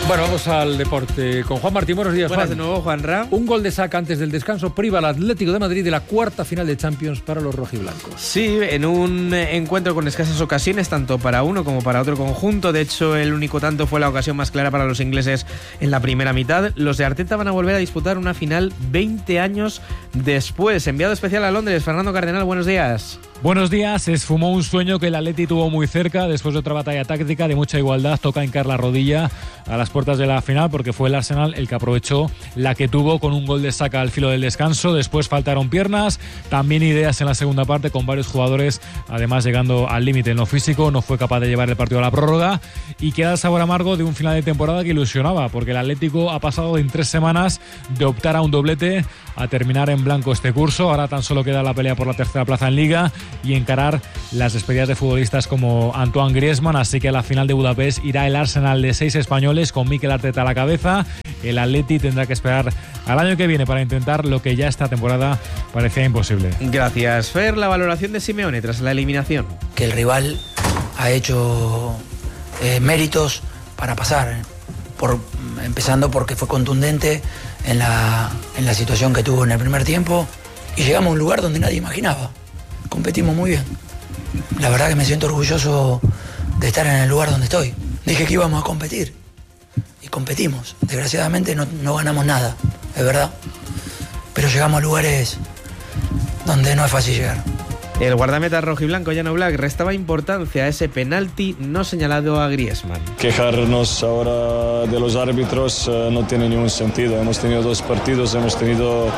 Bueno, vamos al deporte con Juan Martín. Buenos días, Buenas Juan. de nuevo, Juanra. Un gol de Saka antes del descanso priva al Atlético de Madrid de la cuarta final de Champions para los rojiblancos. Sí, en un encuentro con escasas ocasiones, tanto para uno como para otro conjunto. De hecho, el único tanto fue la ocasión más clara para los ingleses en la primera mitad. Los de Arteta van a volver a disputar una final 20 años después. Enviado especial a Londres, Fernando Cardenal, buenos días. Buenos días, se esfumó un sueño que el Atleti tuvo muy cerca después de otra batalla táctica de mucha igualdad. Toca hincar la rodilla a las puertas de la final porque fue el Arsenal el que aprovechó la que tuvo con un gol de Saka al filo del descanso. Después faltaron piernas, también ideas en la segunda parte con varios jugadores además llegando al límite en lo físico. No fue capaz de llevar el partido a la prórroga y queda el sabor amargo de un final de temporada que ilusionaba porque el Atlético ha pasado en 3 semanas de optar a un doblete a terminar en blanco este curso. Ahora tan solo queda la pelea por la tercera plaza en Liga y encarar las despedidas de futbolistas como Antoine Griezmann, así que a la final de Budapest irá el Arsenal de 6 españoles con Mikel Arteta a la cabeza. El Atleti tendrá que esperar al año que viene para intentar lo que ya esta temporada parecía imposible. Gracias, Fer. La valoración de Simeone tras la eliminación. Que el rival ha hecho méritos para pasar, empezando porque fue contundente en la situación que tuvo en el primer tiempo y llegamos a un lugar donde nadie imaginaba. Competimos muy bien. La verdad que me siento orgulloso de estar en el lugar donde estoy. Dije que íbamos a competir y competimos. Desgraciadamente no ganamos nada, es verdad. Pero llegamos a lugares donde no es fácil llegar. El guardameta rojiblanco Jan Oblak restaba importancia a ese penalti no señalado a Griezmann. Quejarnos ahora de los árbitros no tiene ningún sentido. Hemos tenido 2 partidos, hemos tenido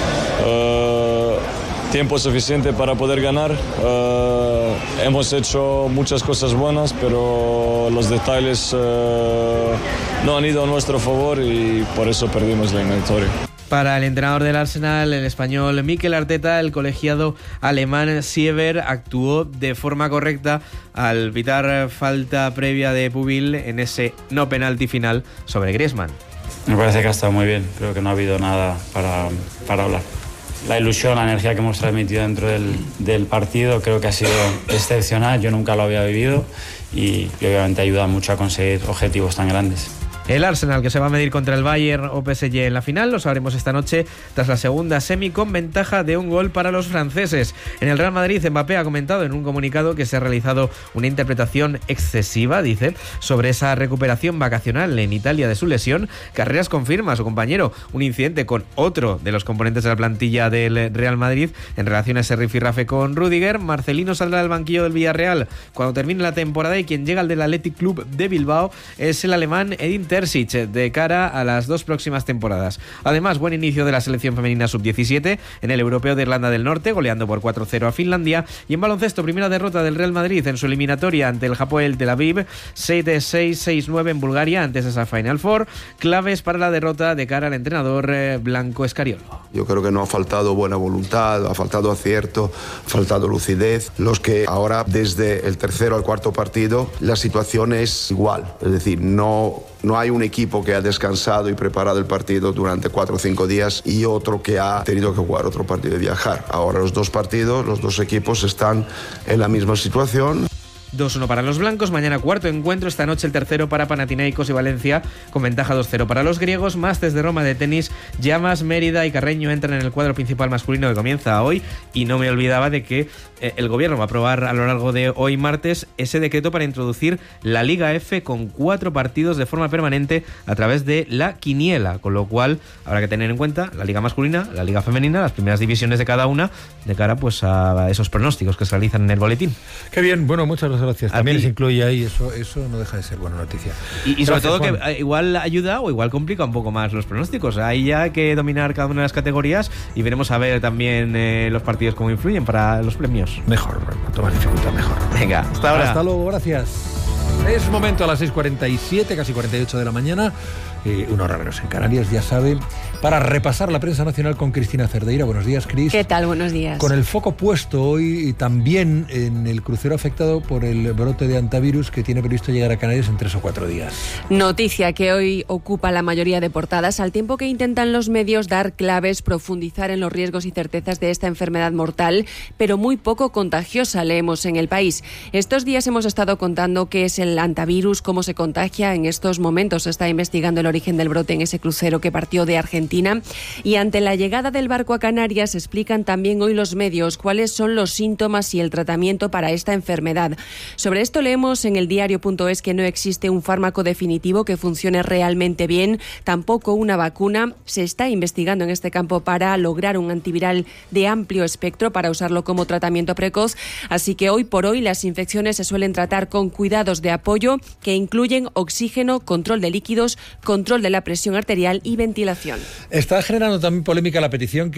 tiempo suficiente para poder ganar. Hemos hecho muchas cosas buenas, pero los detalles no han ido a nuestro favor y por eso perdimos la eliminatoria. Para el entrenador del Arsenal, el español Mikel Arteta, el colegiado alemán Siever actuó de forma correcta al pitar falta previa de Pubil en ese no penalti final sobre Griezmann. Me parece que ha estado muy bien, creo que no ha habido nada para hablar. La ilusión, la energía que hemos transmitido dentro del partido creo que ha sido excepcional, yo nunca lo había vivido y obviamente ayuda mucho a conseguir objetivos tan grandes. El Arsenal, que se va a medir contra el Bayern o PSG en la final, lo sabremos esta noche tras la segunda semi con ventaja de un gol para los franceses. En el Real Madrid, Mbappé ha comentado en un comunicado que se ha realizado una interpretación excesiva, dice, sobre esa recuperación vacacional en Italia de su lesión. Carreras confirma a su compañero un incidente con otro de los componentes de la plantilla del Real Madrid en relación a ese rifirrafe con Rüdiger. Marcelino saldrá del banquillo del Villarreal cuando termine la temporada y quien llega al del Athletic Club de Bilbao es el alemán Edin Terzic de cara a las 2 próximas temporadas. Además, buen inicio de la selección femenina sub-17 en el Europeo de Irlanda del Norte, goleando por 4-0 a Finlandia. Y en baloncesto, primera derrota del Real Madrid en su eliminatoria ante el Hapoel Tel Aviv, 6-6, 6-9 en Bulgaria antes de esa Final Four. Claves para la derrota de cara al entrenador Blanco Escariolo. Yo creo que no ha faltado buena voluntad, ha faltado acierto, ha faltado lucidez. Los que ahora, desde el tercero al cuarto partido, la situación es igual. Es decir, no hay un equipo que ha descansado y preparado el partido durante 4 o 5 días y otro que ha tenido que jugar otro partido y viajar. Ahora los 2 partidos, los 2 equipos están en la misma situación. 2-1 para los blancos, mañana cuarto encuentro, esta noche el tercero para Panathinaikos y Valencia, con ventaja 2-0 para los griegos. Masters de Roma de tenis, Llamas, Mérida y Carreño entran en el cuadro principal masculino que comienza hoy, y no me olvidaba de que el gobierno va a aprobar a lo largo de hoy martes ese decreto para introducir la Liga F con 4 partidos de forma permanente a través de la quiniela, con lo cual habrá que tener en cuenta la Liga masculina, la Liga femenina, las primeras divisiones de cada una, de cara pues a esos pronósticos que se realizan en el boletín. Qué bien, bueno, muchas gracias. A También ti. se incluye ahí, eso no deja de ser buena noticia. Y sobre Gracias, todo Juan. que igual ayuda o igual complica un poco más los pronósticos. Ahí ya hay que dominar cada una de las categorías y veremos a ver también los partidos cómo influyen para los premios. Mejor, cuanto más dificultad, mejor. Venga, hasta ahora. Hasta luego, gracias. Es momento a las 6:47, casi 48 de la mañana, 1 hora menos en Canarias, ya saben, para repasar la prensa nacional con Cristina Cerdeira. Buenos días, Cris. ¿Qué tal? Buenos días. Con el foco puesto hoy también en el crucero afectado por el brote de hantavirus que tiene previsto llegar a Canarias en 3 o 4 días. Noticia que hoy ocupa la mayoría de portadas, al tiempo que intentan los medios dar claves, profundizar en los riesgos y certezas de esta enfermedad mortal, pero muy poco contagiosa, leemos en El País. Estos días hemos estado contando que es el el hantavirus, cómo se contagia. En estos momentos se está investigando el origen del brote en ese crucero que partió de Argentina. Y ante la llegada del barco a Canarias, explican también hoy los medios cuáles son los síntomas y el tratamiento para esta enfermedad. Sobre esto leemos en el diario.es que no existe un fármaco definitivo que funcione realmente bien, tampoco una vacuna. Se está investigando en este campo para lograr un antiviral de amplio espectro para usarlo como tratamiento precoz. Así que hoy por hoy las infecciones se suelen tratar con cuidados de apoyo que incluyen oxígeno, control de líquidos, control de la presión arterial y ventilación. Está generando también polémica la petición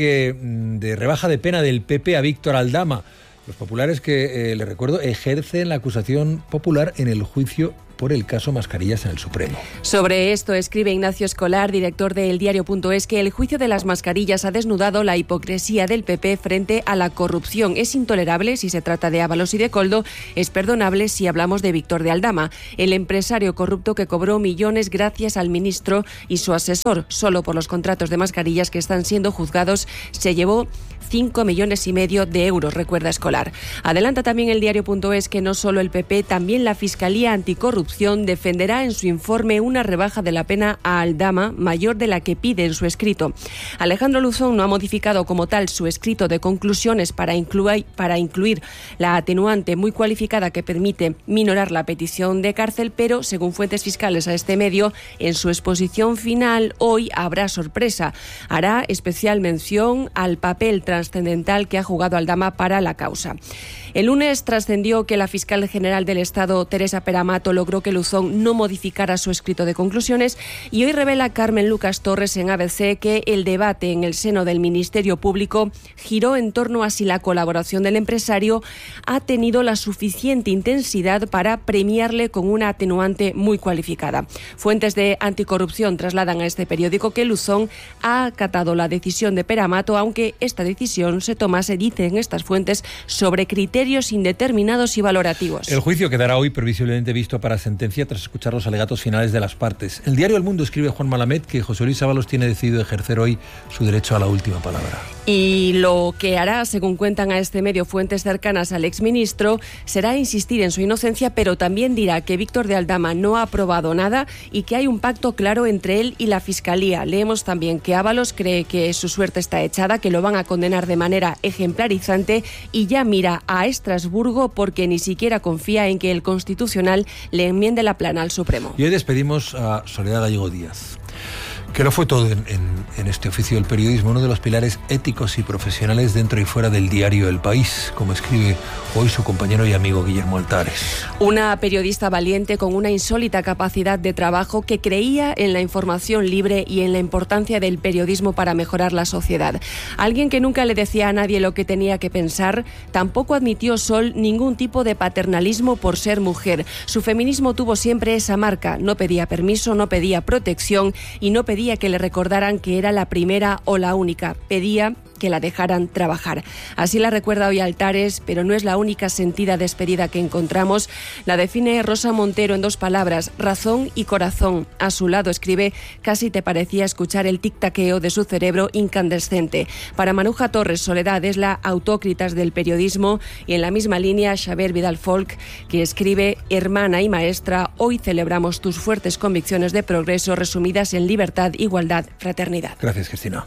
de rebaja de pena del PP a Víctor Aldama. Los populares que, le recuerdo, ejercen la acusación popular en el juicio por el caso Mascarillas en el Supremo. Sobre esto escribe Ignacio Escolar, director de eldiario.es, que el juicio de las mascarillas ha desnudado la hipocresía del PP frente a la corrupción. Es intolerable si se trata de Ábalos y de Koldo, es perdonable si hablamos de Víctor de Aldama, el empresario corrupto que cobró millones gracias al ministro y su asesor. Solo por los contratos de mascarillas que están siendo juzgados se llevó 5,5 millones de euros, recuerda Escolar. Adelanta también el diario.es que no solo el PP, también la Fiscalía Anticorrupción defenderá en su informe una rebaja de la pena a Aldama mayor de la que pide en su escrito. Alejandro Luzón no ha modificado como tal su escrito de conclusiones para incluir la atenuante muy cualificada que permite minorar la petición de cárcel, pero según fuentes fiscales a este medio, en su exposición final hoy habrá sorpresa. Hará especial mención al papel trascendental que ha jugado Aldama para la causa. El lunes trascendió que la fiscal general del Estado, Teresa Peramato, logró que Luzón no modificara su escrito de conclusiones y hoy revela Carmen Lucas Torres en ABC que el debate en el seno del Ministerio Público giró en torno a si la colaboración del empresario ha tenido la suficiente intensidad para premiarle con una atenuante muy cualificada. Fuentes de anticorrupción trasladan a este periódico que Luzón ha acatado la decisión de Peramato, aunque esta decisión se tomase, dicen estas fuentes, sobre criterios indeterminados y valorativos. El juicio quedará hoy previsiblemente visto para sentencia tras escuchar los alegatos finales de las partes. El diario El Mundo escribe Juan Malamed que José Luis Ábalos tiene decidido ejercer hoy su derecho a la última palabra. Y lo que hará, según cuentan a este medio fuentes cercanas al exministro, será insistir en su inocencia, pero también dirá que Víctor de Aldama no ha probado nada y que hay un pacto claro entre él y la Fiscalía. Leemos también que Ábalos cree que su suerte está echada, que lo van a condenar de manera ejemplarizante y ya mira a Estrasburgo porque ni siquiera confía en que el Constitucional le enmiende la plana al Supremo. Y hoy despedimos a Soledad Gallego Díaz, que lo fue todo en este oficio del periodismo, uno de los pilares éticos y profesionales dentro y fuera del diario El País, como escribe hoy su compañero y amigo Guillermo Altares. Una periodista valiente con una insólita capacidad de trabajo que creía en la información libre y en la importancia del periodismo para mejorar la sociedad. Alguien que nunca le decía a nadie lo que tenía que pensar, tampoco admitió Sol ningún tipo de paternalismo por ser mujer. Su feminismo tuvo siempre esa marca, no pedía permiso, no pedía protección y no pedía que le recordaran que era la primera o la única, pedía que la dejaran trabajar. Así la recuerda hoy Altares, pero no es la única sentida despedida que encontramos. La define Rosa Montero en 2 palabras, razón y corazón. A su lado escribe, casi te parecía escuchar el tic-taqueo de su cerebro incandescente. Para Maruja Torres, Soledad es la autócritas del periodismo y en la misma línea Xavier Vidal Folk, que escribe, hermana y maestra, hoy celebramos tus fuertes convicciones de progreso resumidas en libertad, igualdad, fraternidad. Gracias, Cristina.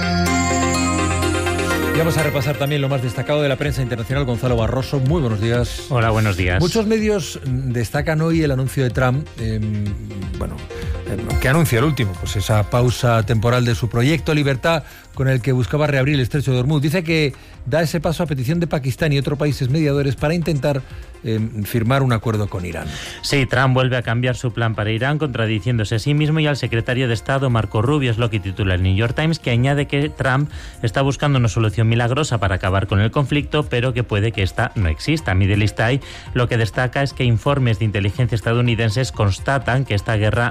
Y vamos a repasar también lo más destacado de la prensa internacional. Gonzalo Barroso, muy buenos días. Hola, buenos días. Muchos medios destacan hoy el anuncio de Trump, ¿qué anuncia el último? Pues esa pausa temporal de su proyecto Libertad con el que buscaba reabrir el estrecho de Hormuz. Dice que da ese paso a petición de Pakistán y otros países mediadores para intentar firmar un acuerdo con Irán. Sí, Trump vuelve a cambiar su plan para Irán, contradiciéndose a sí mismo y al secretario de Estado, Marco Rubio, es lo que titula el New York Times, que añade que Trump está buscando una solución milagrosa para acabar con el conflicto, pero que puede que esta no exista. Middle East Eye lo que destaca es que informes de inteligencia estadounidenses constatan que esta guerra no ha frenado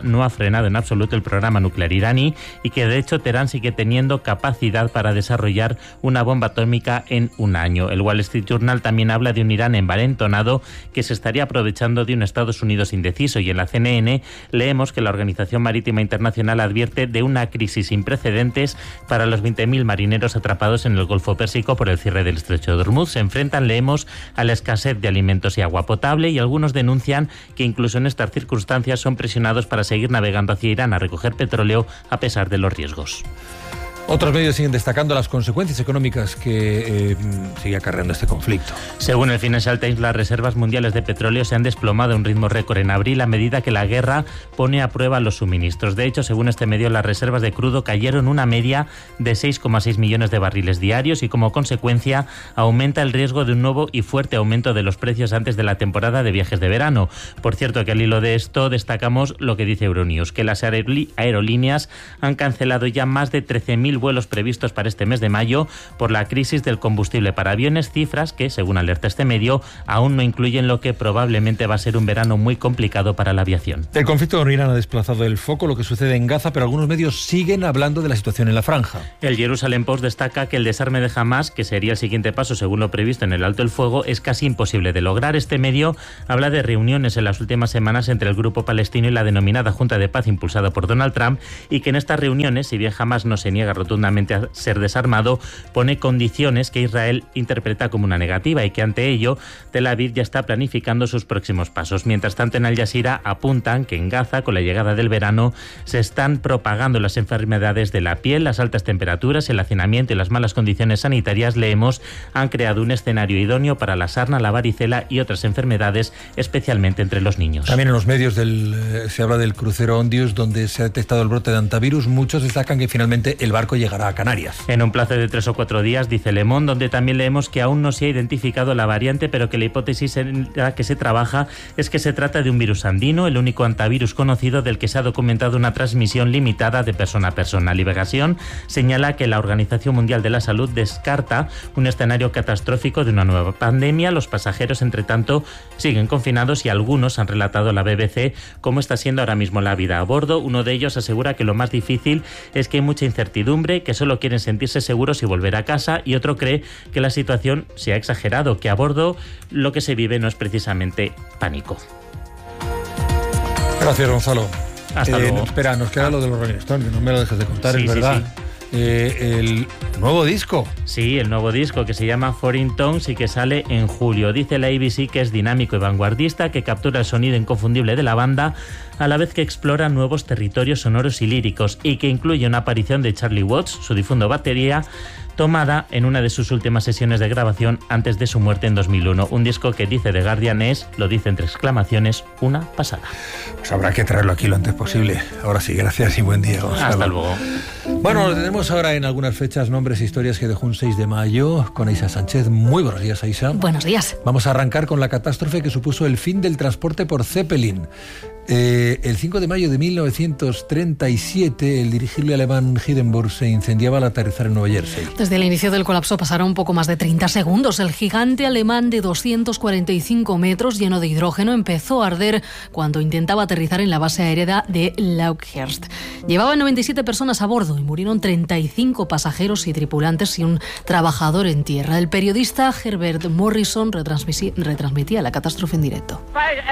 frenado en absoluto el programa nuclear iraní y que de hecho Teherán sigue teniendo capacidad para desarrollar una bomba atómica en un año. El Wall Street Journal también habla de un Irán envalentonado que se estaría aprovechando de un Estados Unidos indeciso, y en la CNN leemos que la Organización Marítima Internacional advierte de una crisis sin precedentes para los 20.000 marineros atrapados en el Golfo Pérsico por el cierre del Estrecho de Hormuz. Se enfrentan, leemos, a la escasez de alimentos y agua potable, y algunos denuncian que incluso en estas circunstancias son presionados para seguir navegando hacia Irán a recoger petróleo a pesar de los riesgos. Otros medios siguen destacando las consecuencias económicas que sigue acarreando este conflicto. Según el Financial Times, las reservas mundiales de petróleo se han desplomado a un ritmo récord en abril a medida que la guerra pone a prueba los suministros. De hecho, según este medio, las reservas de crudo cayeron una media de 6,6 millones de barriles diarios y como consecuencia aumenta el riesgo de un nuevo y fuerte aumento de los precios antes de la temporada de viajes de verano. Por cierto, que al hilo de esto destacamos lo que dice Euronews, que las aerolíneas han cancelado ya más de 13.000 vuelos previstos para este mes de mayo por la crisis del combustible para aviones, cifras que, según alerta este medio, aún no incluyen lo que probablemente va a ser un verano muy complicado para la aviación. El conflicto con Irán ha desplazado el foco, lo que sucede en Gaza, pero algunos medios siguen hablando de la situación en la franja. El Jerusalem Post destaca que el desarme de Hamás, que sería el siguiente paso según lo previsto en el alto el fuego, es casi imposible de lograr. Este medio habla de reuniones en las últimas semanas entre el grupo palestino y la denominada Junta de Paz impulsada por Donald Trump, y que en estas reuniones, si bien Hamás no se niega rotundamente a ser desarmado, pone condiciones que Israel interpreta como una negativa, y que ante ello Tel Aviv ya está planificando sus próximos pasos. Mientras tanto, en Al Jazeera apuntan que en Gaza, con la llegada del verano, se están propagando las enfermedades de la piel, las altas temperaturas, el hacinamiento y las malas condiciones sanitarias, leemos, han creado un escenario idóneo para la sarna, la varicela y otras enfermedades, especialmente entre los niños. También en los medios se habla del crucero Ondius, donde se ha detectado el brote de hantavirus. Muchos destacan que finalmente el barco llegará a Canarias. En un plazo de 3 o 4 días, dice Le Monde, donde también leemos que aún no se ha identificado la variante, pero que la hipótesis en la que se trabaja es que se trata de un virus andino, el único hantavirus conocido del que se ha documentado una transmisión limitada de persona a persona. Liberación señala que la Organización Mundial de la Salud descarta un escenario catastrófico de una nueva pandemia. Los pasajeros, entre tanto, siguen confinados y algunos han relatado a la BBC cómo está siendo ahora mismo la vida a bordo. Uno de ellos asegura que lo más difícil es que hay mucha incertidumbre, que solo quieren sentirse seguros y volver a casa, y otro cree que la situación se ha exagerado, que a bordo lo que se vive no es precisamente pánico. Gracias, Gonzalo. Hasta luego. Espera, nos queda lo de los Rolling Stones, que no me lo dejes de contar, Sí, es verdad. sí. El nuevo disco. Sí, el nuevo disco, que se llama Foreign Tongues y que sale en julio. Dice la ABC que es dinámico y vanguardista, que captura el sonido inconfundible de la banda, a la vez que explora nuevos territorios sonoros y líricos, y que incluye una aparición de Charlie Watts, su difunto batería, tomada en una de sus últimas sesiones de grabación antes de su muerte en 2001. Un disco que, dice The Guardian, es, lo dice entre exclamaciones, una pasada. Pues habrá que traerlo aquí lo antes posible. Ahora sí, gracias y buen día, Gonzalo. Hasta luego. Bueno, tenemos ahora en algunas fechas, nombres e historias que dejó un 6 de mayo con Aisha Sánchez. Muy buenos días, Aisha. Buenos días. Vamos a arrancar con la catástrofe que supuso el fin del transporte por Zeppelin. El 5 de mayo de 1937, el dirigible alemán Hindenburg se incendiaba al aterrizar en Nueva Jersey. Desde el inicio del colapso pasaron un poco más de 30 segundos. El gigante alemán de 245 metros, lleno de hidrógeno, empezó a arder cuando intentaba aterrizar en la base aérea de Lauchhurst. Llevaban 97 personas a bordo y murieron 35 pasajeros y tripulantes y un trabajador en tierra. El periodista Herbert Morrison retransmitía la catástrofe en directo.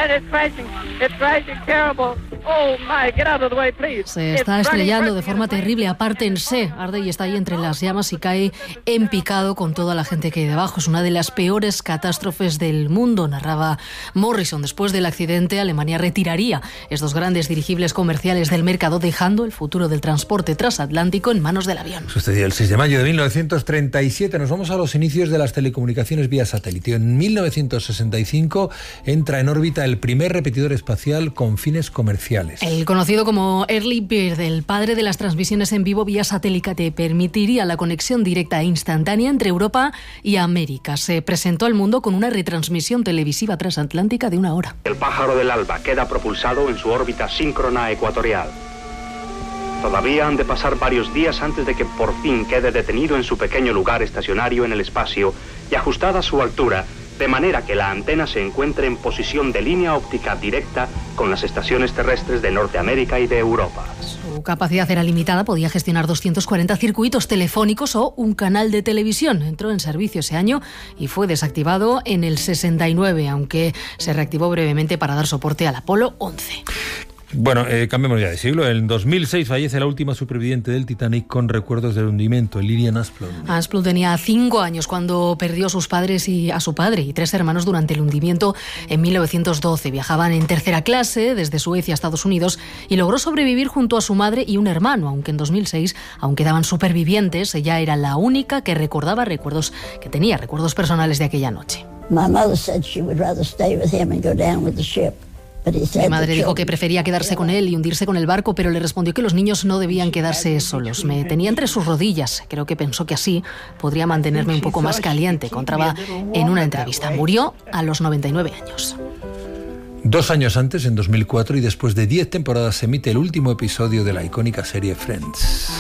Se está estrellando de forma terrible, apártense. Arde y está ahí entre las llamas y cae en picado con toda la gente que hay debajo. Es una de las peores catástrofes del mundo, narraba Morrison. Después del accidente, Alemania retiraría estos grandes dirigibles comerciales del mercado, dejando el futuro del transporte transatlántico en manos del avión. Sucedió el 6 de mayo de 1937. Nos vamos a los inicios de las telecomunicaciones vía satélite. En 1965 entra en órbita el primer repetidor espacial con fines comerciales. El conocido como Early Bird, el padre de las transmisiones en vivo vía satélite, permitiría la conexión directa e instantánea entre Europa y América. Se presentó al mundo con una retransmisión televisiva transatlántica de 1 hora. El pájaro del alba queda propulsado en su órbita síncrona ecuatorial. Todavía han de pasar varios días antes de que por fin quede detenido en su pequeño lugar estacionario en el espacio y ajustada a su altura, de manera que la antena se encuentre en posición de línea óptica directa con las estaciones terrestres de Norteamérica y de Europa. Su capacidad era limitada, podía gestionar 240 circuitos telefónicos o un canal de televisión. Entró en servicio ese año y fue desactivado en el 69, aunque se reactivó brevemente para dar soporte al Apolo 11. Bueno, cambiemos ya de siglo. En 2006 fallece la última superviviente del Titanic con recuerdos del hundimiento, Lilian Asplund. Asplund tenía 5 años cuando perdió a su padre y 3 hermanos durante el hundimiento en 1912. Viajaban en tercera clase desde Suecia a Estados Unidos y logró sobrevivir junto a su madre y un hermano, aunque en 2006 aún quedaban supervivientes. Ella era la única que recordaba recuerdos personales de aquella noche. My mother said she would rather stay with him and go down with the ship. Mi madre dijo que prefería quedarse con él y hundirse con el barco, pero le respondió que los niños no debían quedarse solos. Me tenía entre sus rodillas. Creo que pensó que así podría mantenerme un poco más caliente, contaba en una entrevista. Murió a los 99 años. 2 años antes, en 2004, y después de 10 temporadas, se emite el último episodio de la icónica serie Friends.